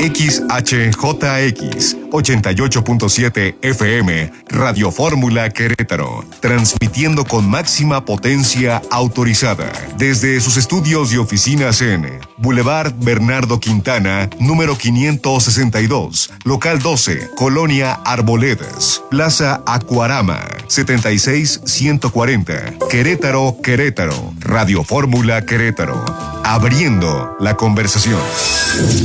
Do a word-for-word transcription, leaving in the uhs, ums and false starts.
X H J X ochenta y ocho punto siete F M, Radio Fórmula Querétaro, transmitiendo con máxima potencia autorizada desde sus estudios y oficinas en Boulevard Bernardo Quintana, número quinientos sesenta y dos, local doce, Colonia Arboledas, Plaza Acuarama, setenta y seis ciento cuarenta, Querétaro, Querétaro, Radio Fórmula Querétaro, abriendo la conversación.